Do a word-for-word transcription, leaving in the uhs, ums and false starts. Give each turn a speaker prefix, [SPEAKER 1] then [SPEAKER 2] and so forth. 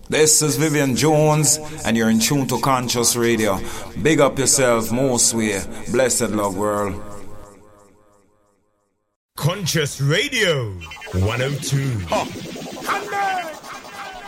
[SPEAKER 1] This is Vivian Jones, and you're in tune to Conscious Radio. Big up yourself, most way. Blessed love, world.
[SPEAKER 2] Conscious Radio one oh two.
[SPEAKER 3] Oh.